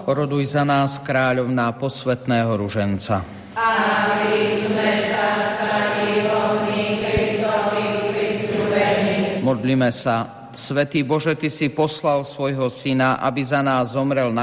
Oroduj za nás, kráľovná posvätného ruženca. Aby sme sa stali hodní Kristových prisľúbení. Modlíme sa. Svätý Bože, Ty si poslal svojho Syna, aby za nás zomrel na